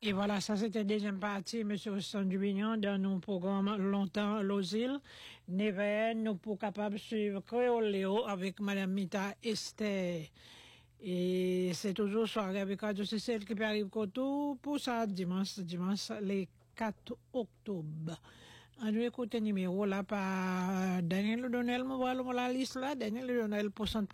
Et voilà, ça c'était deuxième partie, Monsieur Ruston Dubignon, dans nos programmes Longtemps l'Osile. Neven, nous pour capable suivre Créole Léo avec Madame Mita Esther. Et c'est toujours soirée avec Radio CCL qui peut arriver Koto pour ça dimanche, le 4 octobre. On nous écoute un numéro là par Daniel O'Donnell, la liste là, Daniel O'Donnell pour